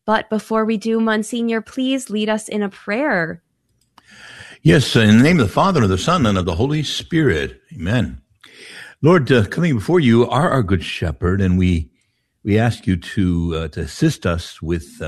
But before we do, Monsignor, please lead us in a prayer. Yes, in the name of the Father, and of the Son, and of the Holy Spirit. Amen. Lord, coming before you are our good shepherd, and we ask you to assist us with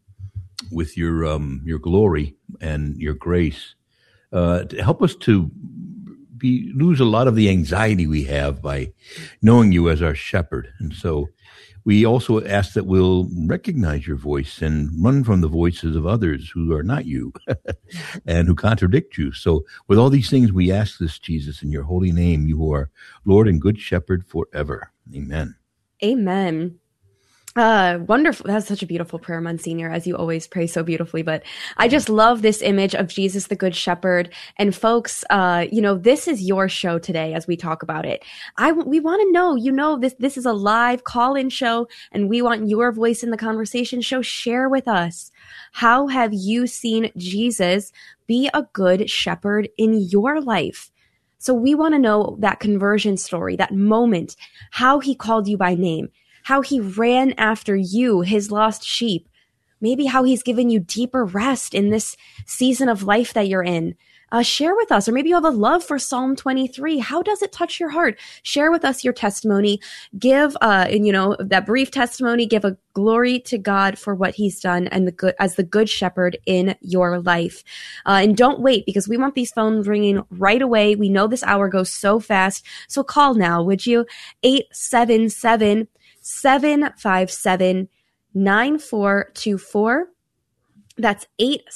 your glory and your grace, to help us to lose a lot of the anxiety we have by knowing you as our shepherd. And so we also ask that we'll recognize your voice and run from the voices of others who are not you and who contradict you. So with all these things, we ask this, Jesus, in your holy name. You are Lord and good shepherd forever. Amen. Amen. Wonderful. That's such a beautiful prayer, Monsignor, as you always pray so beautifully. But I just love this image of Jesus, the Good Shepherd. And folks, this is your show today as we talk about it. We want to know, this is a live call-in show, and we want your voice in the conversation. So share with us. How have you seen Jesus be a good shepherd in your life? So we want to know that conversion story, that moment, how he called you by name, how he ran after you, his lost sheep, maybe how he's given you deeper rest in this season of life that you're in. Share with us, or maybe you have a love for Psalm 23. How does it touch your heart? Share with us your testimony. Give, that brief testimony. Give a glory to God for what he's done and as the good shepherd in your life. And don't wait, because we want these phones ringing right away. We know this hour goes so fast. So call now, would you? 877-757-9424. That's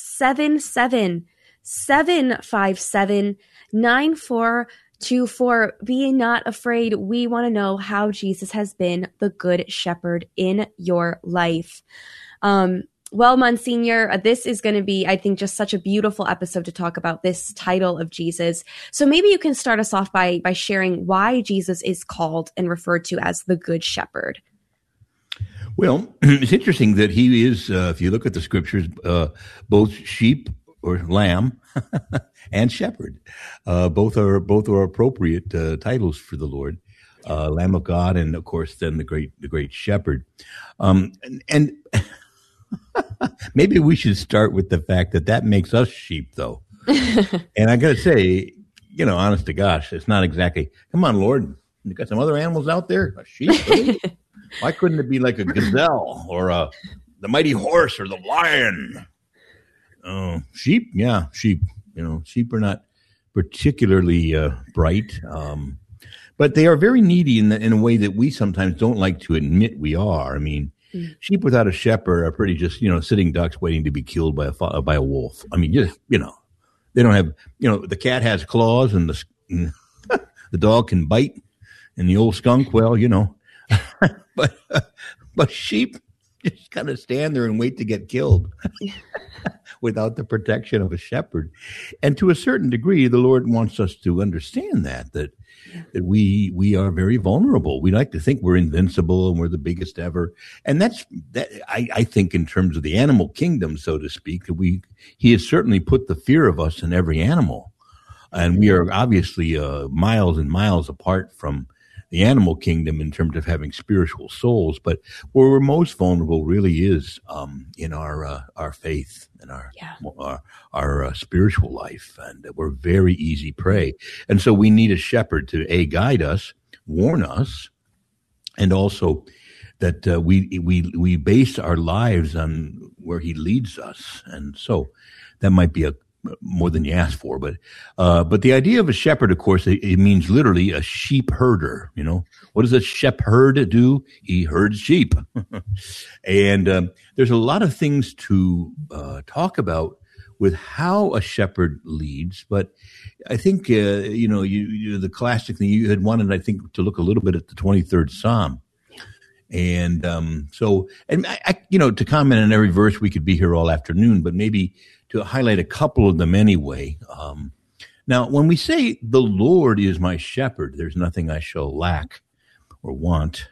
877-757-9424. Be not afraid. We want to know how Jesus has been the good shepherd in your life. Well, Monsignor, this is going to be, I think, just such a beautiful episode to talk about this title of Jesus. So maybe you can start us off by sharing why Jesus is called and referred to as the Good Shepherd. Well, it's interesting that he is, if you look at the scriptures, both sheep or lamb and shepherd. Both are appropriate titles for the Lord. Lamb of God, and of course, then the great shepherd. And maybe we should start with the fact that makes us sheep, though. And I got to say, honest to gosh, it's not exactly, come on, Lord, you got some other animals out there? A sheep? Really? Why couldn't it be like a gazelle or the mighty horse or the lion? Sheep? Yeah, sheep. Sheep are not particularly bright, but they are very needy in a way that we sometimes don't like to admit we are. I mean, sheep without a shepherd are pretty just, sitting ducks waiting to be killed by a wolf. I mean, just, they don't have, the cat has claws and the dog can bite, and the old skunk, well, but sheep just kind of stand there and wait to get killed without the protection of a shepherd. And to a certain degree, the Lord wants us to understand that we are very vulnerable. We like to think we're invincible and we're the biggest ever. And I think in terms of the animal kingdom, so to speak, he has certainly put the fear of us in every animal. And we are obviously miles and miles apart from the animal kingdom in terms of having spiritual souls, but where we're most vulnerable really is in our faith and our spiritual life, and we're very easy prey. And so we need a shepherd to guide us, warn us, and also that we base our lives on where he leads us. And so that might be more than you asked for, but the idea of a shepherd, of course, it means literally a sheep herder. What does a shepherd do? He herds sheep. And there's a lot of things to talk about with how a shepherd leads, but I think the classic thing you had wanted, I think, to look a little bit at the 23rd Psalm. And to comment on every verse, we could be here all afternoon, but maybe to highlight a couple of them anyway. Now, when we say the Lord is my shepherd, there's nothing I shall lack or want.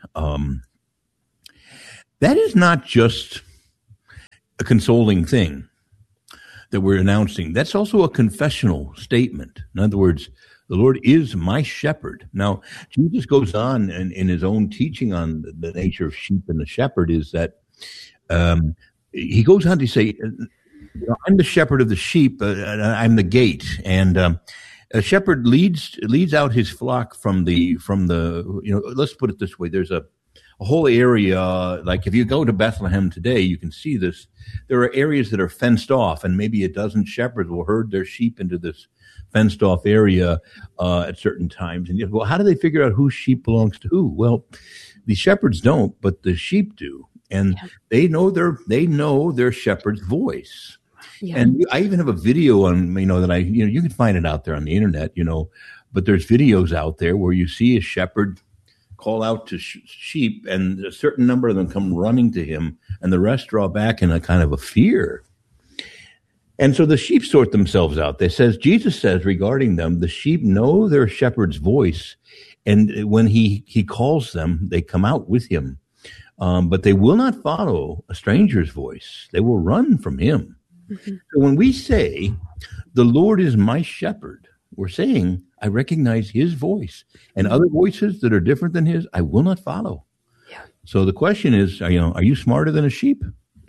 That is not just a consoling thing that we're announcing. That's also a confessional statement. In other words, the Lord is my shepherd. Now, Jesus goes on in his own teaching on the nature of sheep and the shepherd is that he goes on to say, I'm the shepherd of the sheep. I'm the gate. And a shepherd leads out his flock from the, let's put it this way. There's a whole area, like if you go to Bethlehem today, you can see this. There are areas that are fenced off, and maybe a dozen shepherds will herd their sheep into this fenced off area at certain times. And you go, well, how do they figure out whose sheep belongs to who? Well, the shepherds don't, but the sheep do. And they know their shepherd's voice. Yeah. And I even have a video on, that you can find it out there on the internet, but there's videos out there where you see a shepherd call out to sheep, and a certain number of them come running to him, and the rest draw back in a kind of a fear. And so the sheep sort themselves out. Jesus says regarding them, the sheep know their shepherd's voice, and when he calls them, they come out with him. But they will not follow a stranger's voice. They will run from him. Mm-hmm. So when we say, the Lord is my shepherd, we're saying, I recognize his voice, and other voices that are different than his, I will not follow. Yeah. So the question is, are you smarter than a sheep?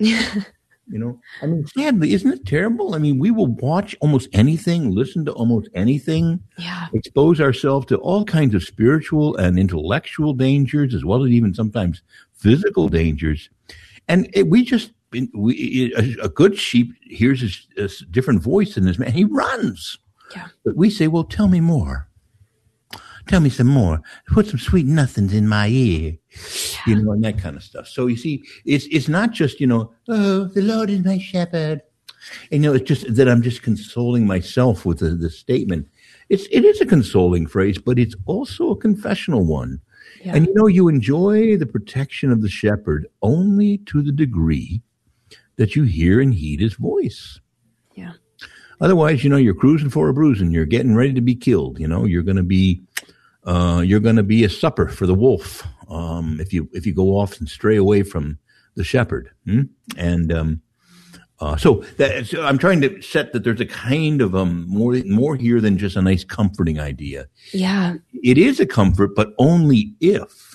Sadly, isn't it terrible? We will watch almost anything, listen to almost anything, expose ourselves to all kinds of spiritual and intellectual dangers, as well as even sometimes physical dangers. And a good sheep hears a different voice than this man. He runs. Yeah. But we say, well, tell me more. Tell me some more. Put some sweet nothings in my ear, and that kind of stuff. So you see, it's not just, oh, the Lord is my shepherd. And, it's just that I'm just consoling myself with the statement. It is a consoling phrase, but it's also a confessional one. Yeah. And, you enjoy the protection of the shepherd only to the degree that you hear and heed his voice. Yeah. Otherwise, you're cruising for a bruising. You're getting ready to be killed. You're going to be a supper for the wolf if you go off and stray away from the shepherd. And so I'm trying to set that there's a kind of more here than just a nice comforting idea. Yeah, it is a comfort, but only if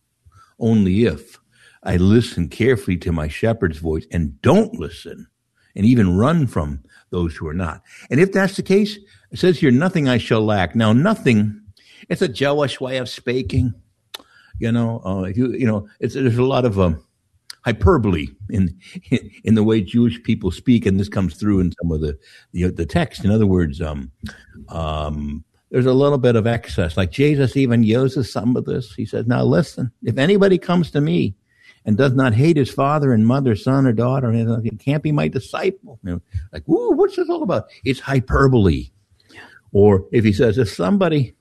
I listen carefully to my shepherd's voice and don't listen and even run from those who are not. And if that's the case, it says here, nothing I shall lack. Now, nothing, it's a Jewish way of speaking. There's a lot of hyperbole in the way Jewish people speak, and this comes through in some of the text. In other words, there's a little bit of excess. Like Jesus even uses some of this. He says, now listen, if anybody comes to me and does not hate his father and mother, son or daughter, and it can't be my disciple. Like, whoa, what's this all about? It's hyperbole. Yeah. Or if he says, if somebody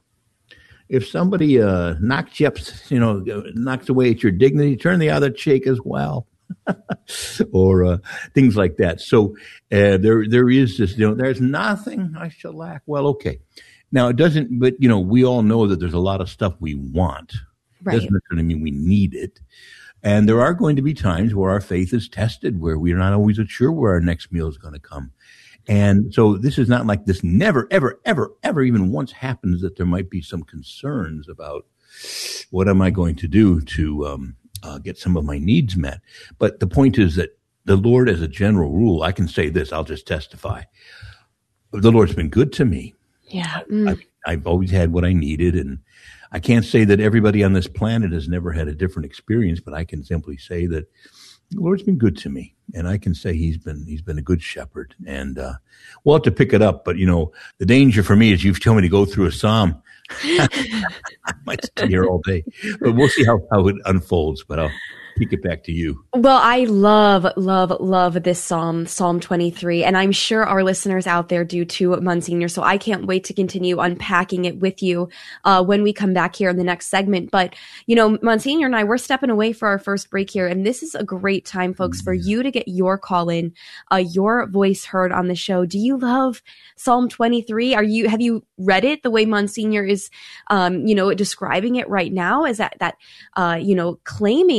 knocks you up, knocks away at your dignity, turn the other cheek as well. Or things like that. So there is this, there's nothing I shall lack. Well, okay. Now it doesn't, but we all know that there's a lot of stuff we want. Right. Doesn't necessarily mean we need it. And there are going to be times where our faith is tested, where we're not always sure where our next meal is going to come. And so this is not like this never, ever, ever, ever even once happens that there might be some concerns about what am I going to do to get some of my needs met. But the point is that the Lord, as a general rule, I can say this, I'll just testify. The Lord's been good to me. Yeah. I've always had what I needed, and I can't say that everybody on this planet has never had a different experience, but I can simply say that the Lord's been good to me, and I can say he's been a good shepherd. And we'll have to pick it up, but the danger for me is you've told me to go through a psalm. I might stay here all day, but we'll see how it unfolds. But I'll kick it back to you. Well, I love this Psalm 23, and I'm sure our listeners out there do too, Monsignor. So I can't wait to continue unpacking it with you when we come back here in the next segment. But, Monsignor and I, we're stepping away for our first break here, and this is a great time, folks, for you to get your call in, your voice heard on the show. Do you love Psalm 23? Have you read it the way Monsignor is, describing it right now? Is that claiming Christ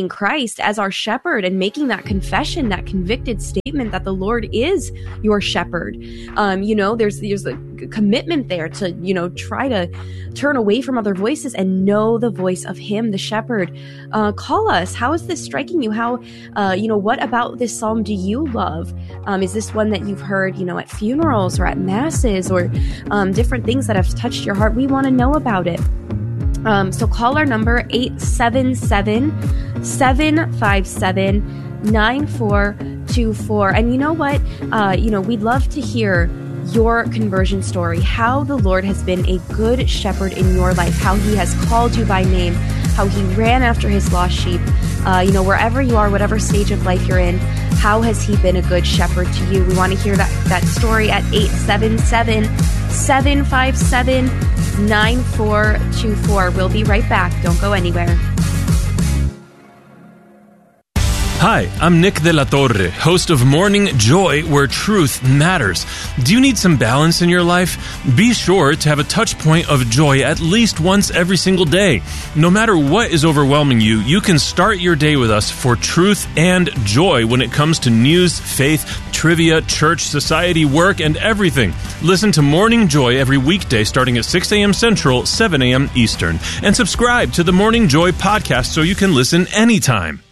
Christ as our shepherd and making that confession, that convicted statement that the Lord is your shepherd. There's a commitment there to, try to turn away from other voices and know the voice of him, the shepherd. Call us. How is this striking you? How, what about this psalm do you love? Is this one that you've heard, at funerals or at masses or different things that have touched your heart? We want to know about it. So call our number 877-757-9424. And you know what? We'd love to hear your conversion story, how the Lord has been a good shepherd in your life, how he has called you by name, how he ran after his lost sheep. Wherever you are, whatever stage of life you're in, how has he been a good shepherd to you? We want to hear that story at 877-757-9424. We'll be right back. Don't go anywhere. Hi, I'm Nick De La Torre, host of Morning Joy, where truth matters. Do you need some balance in your life? Be sure to have a touch point of joy at least once every single day. No matter what is overwhelming you, you can start your day with us for truth and joy when it comes to news, faith, trivia, church, society, work, and everything. Listen to Morning Joy every weekday starting at 6 a.m. Central, 7 a.m. Eastern. And subscribe to the Morning Joy podcast so you can listen anytime.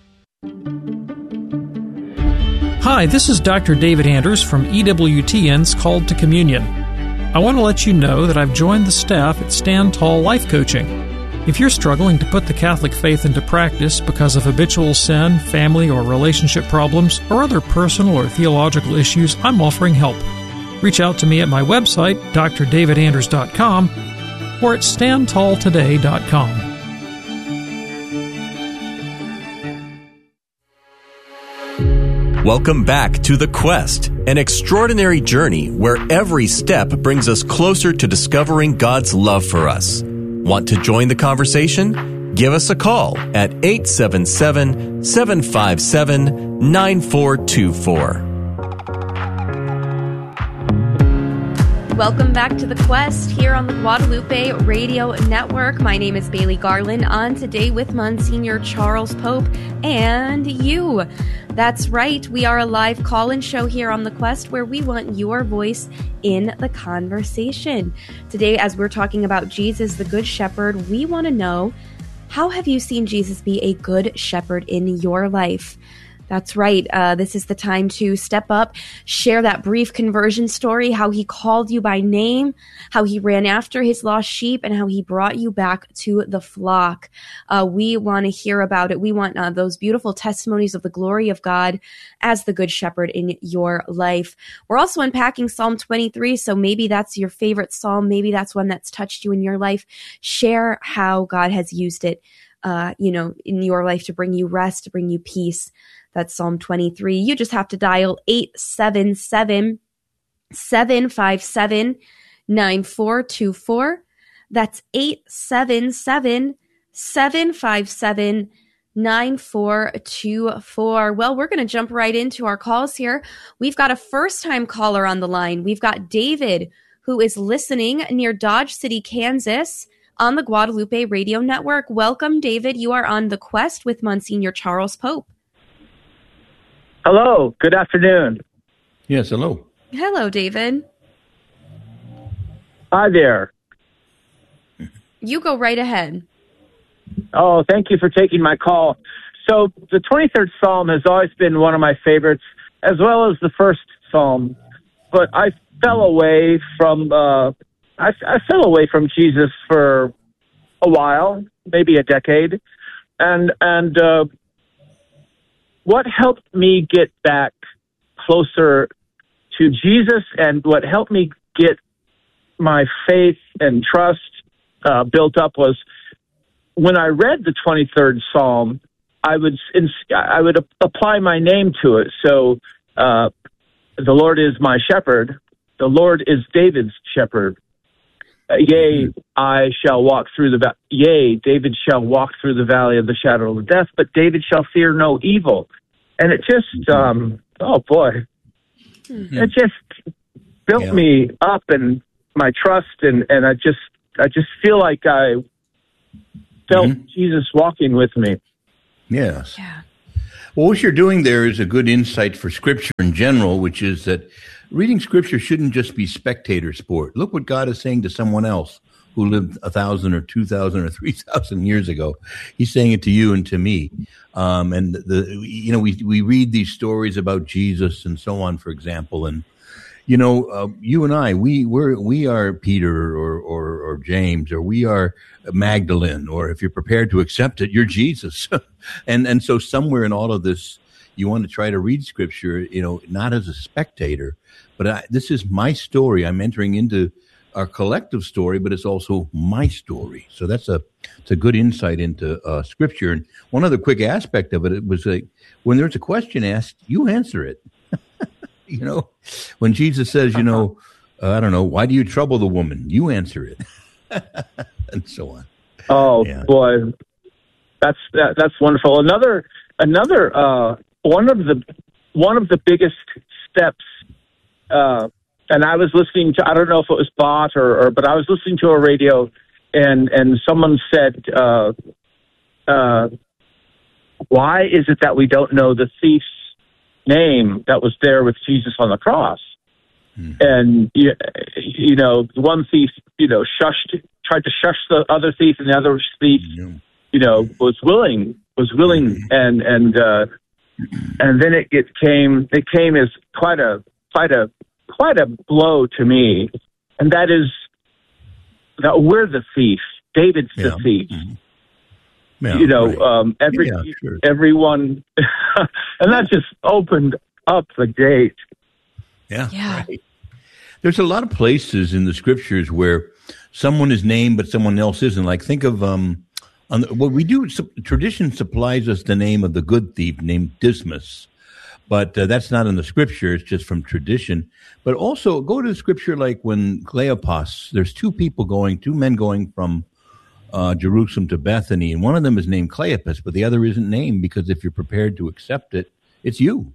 Hi, this is Dr. David Anders from EWTN's Called to Communion. I want to let you know that I've joined the staff at Stand Tall Life Coaching. If you're struggling to put the Catholic faith into practice because of habitual sin, family or relationship problems, or other personal or theological issues, I'm offering help. Reach out to me at my website, drdavidanders.com, or at standtalltoday.com. Welcome back to The Quest, an extraordinary journey where every step brings us closer to discovering God's love for us. Want to join the conversation? Give us a call at 877-757-9424. Welcome back to The Quest here on the Guadalupe Radio Network. My name is Bailey Garland, on today with Monsignor Charles Pope and you. That's right, we are a live call-in show here on The Quest where we want your voice in the conversation. Today, as we're talking about Jesus, the Good Shepherd, we want to know, how have you seen Jesus be a good shepherd in your life? That's right. This is the time to step up, share that brief conversion story, how he called you by name, how he ran after his lost sheep, and how he brought you back to the flock. We want to hear about it. We want those beautiful testimonies of the glory of God as the Good Shepherd in your life. We're also unpacking Psalm 23, so maybe that's your favorite psalm. Maybe that's one that's touched you in your life. Share how God has used it, in your life to bring you rest, to bring you peace. That's Psalm 23. You just have to dial 877-757-9424. That's 877-757-9424. Well, we're going to jump right into our calls here. We've got a first-time caller on the line. We've got David, who is listening near Dodge City, Kansas, on the Guadalupe Radio Network. Welcome, David. You are on The Quest with Monsignor Charles Pope. Hello. Good afternoon. Yes, hello. Hello, David. Hi there. You go right ahead. Oh, thank you for taking my call. So the 23rd Psalm has always been one of my favorites, as well as the first Psalm. But I fell away from Jesus for a while, maybe a decade, and what helped me get back closer to Jesus and what helped me get my faith and trust built up was when I read the 23rd Psalm, I would apply my name to it. So the Lord is my shepherd. The Lord is David's shepherd. Yea, I shall walk through the valley. Yea, David shall walk through the valley of the shadow of death, but David shall fear no evil. And it just, it just built me up and my trust, and I just feel like I felt Jesus walking with me. Yes. Yeah. Well, what you're doing there is a good insight for Scripture in general, which is that reading Scripture shouldn't just be spectator sport. Look what God is saying to someone else who lived 1,000 or 2,000 or 3,000 years ago. He's saying it to you and to me. And we read these stories about Jesus and so on, for example, and you and I, we are Peter or James, or we are Magdalene, or if you're prepared to accept it, you're Jesus. and so somewhere in all of this, you want to try to read Scripture, not as a spectator, but this is my story. I'm entering into our collective story, but it's also my story. So it's a good insight into Scripture. And one other quick aspect of it was like when there's a question asked, you answer it. When Jesus says, I don't know, why do you trouble the woman? You answer it, and so on. Oh boy, that's wonderful. Another one of the biggest steps. And I was listening to, I don't know if it was bot but I was listening to a radio, and someone said, why is it that we don't know the thief's name that was there with Jesus on the cross? And one thief tried to shush the other thief, and the other thief was willing, and then it came as quite a blow to me, and that is that we're the thief. David's the thief. Yeah, everyone, and that just opened up the gate. Yeah. Right. There's a lot of places in the Scriptures where someone is named, but someone else isn't. Like think of what we do. Tradition supplies us the name of the good thief named Dismas, but that's not in the Scripture. It's just from tradition. But also go to the Scripture, like when Cleopas. There's two men going from Jerusalem to Bethany, and one of them is named Cleopas, but the other isn't named, because if you're prepared to accept it, it's you.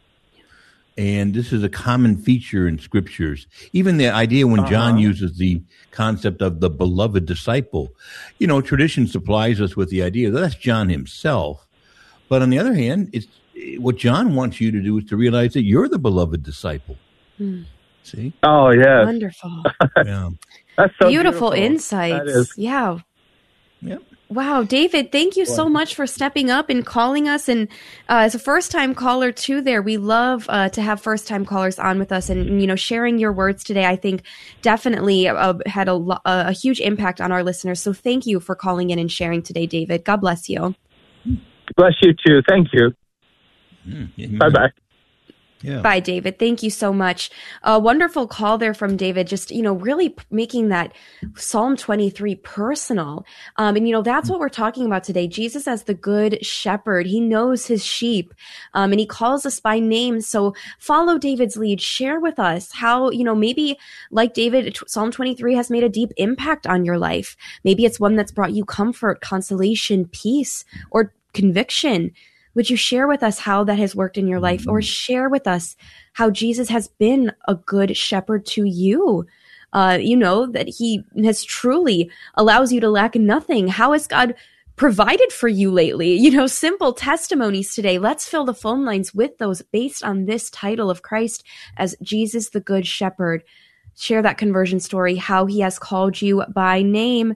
And this is a common feature in Scriptures. Even the idea when John uses the concept of the beloved disciple, tradition supplies us with the idea that that's John himself. But on the other hand, it's what John wants you to do is to realize that you're the beloved disciple. See? Oh, yeah. Wonderful. Yeah. That's so beautiful insights. Yeah. Yep. Wow, David, thank you so much for stepping up and calling us. And as a first-time caller, too, we love to have first-time callers on with us. And, sharing your words today, I think, definitely had a huge impact on our listeners. So thank you for calling in and sharing today, David. God bless you. Bless you, too. Thank you. Bye-bye. Yeah. Bye, David. Thank you so much. A wonderful call there from David, just, really making that Psalm 23 personal. And, that's what we're talking about today. Jesus as the good shepherd, he knows his sheep, and he calls us by name. So follow David's lead, share with us how, maybe like David, Psalm 23 has made a deep impact on your life. Maybe it's one that's brought you comfort, consolation, peace, or conviction. Would you share with us how that has worked in your life, or share with us how Jesus has been a good shepherd to you? That he has truly allows you to lack nothing. How has God provided for you lately? Simple testimonies today. Let's fill the phone lines with those based on this title of Christ as Jesus, the Good Shepherd. Share that conversion story, how he has called you by name.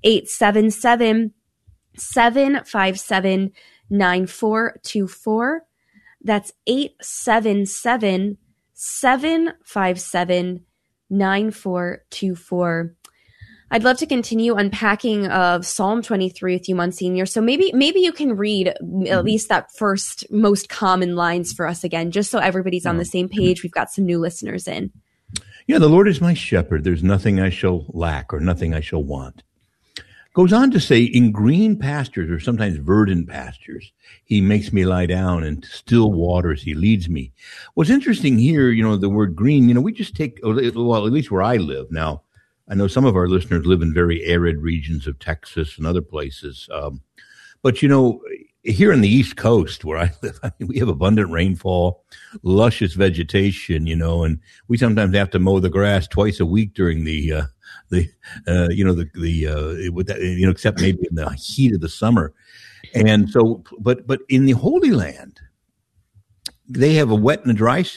877-757-9424. That's 877-757-9424. I'd love to continue unpacking of Psalm 23 with you, Monsignor. So maybe you can read at least that first most common lines for us again, just so everybody's on the same page. We've got some new listeners in. Yeah, the Lord is my shepherd. There's nothing I shall lack or nothing I shall want. Goes on to say, in green pastures, or sometimes verdant pastures, he makes me lie down, and still waters he leads me. What's interesting here, the word green, we just take, well, at least where I live. Now, I know some of our listeners live in very arid regions of Texas and other places. But, here in the East Coast where I live, we have abundant rainfall, luscious vegetation, and we sometimes have to mow the grass twice a week during except maybe in the heat of the summer. And so, but in the Holy Land, they have a wet and a dry season.